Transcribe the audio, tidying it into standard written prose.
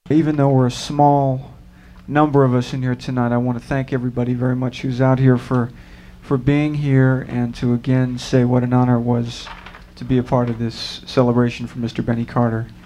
Even though we're a small number of us in here tonight, I want to thank everybody very much who's out here for being here, and to again say what an honor it was to be a part of this celebration for Mr. Benny Carter.